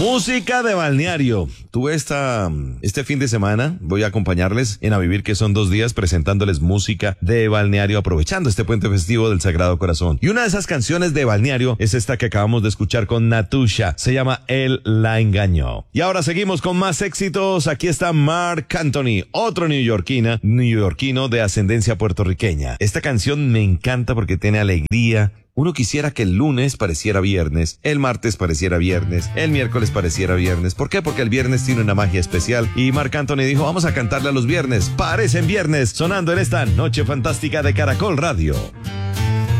Música de balneario. Tuve este fin de semana, voy a acompañarles en A Vivir, que son 2 días presentándoles música de balneario, aprovechando este puente festivo del Sagrado Corazón. Y una de esas canciones de balneario es esta que acabamos de escuchar con Natusha. Se llama Él la engañó. Y ahora seguimos con más éxitos. Aquí está Marc Anthony, otro neoyorquino de ascendencia puertorriqueña. Esta canción me encanta porque tiene alegría. Uno quisiera que el lunes pareciera viernes, el martes pareciera viernes, el miércoles pareciera viernes. ¿Por qué? Porque el viernes tiene una magia especial. Y Marc Anthony dijo, vamos a cantarle a los viernes. Parecen viernes, sonando en esta noche fantástica de Caracol Radio.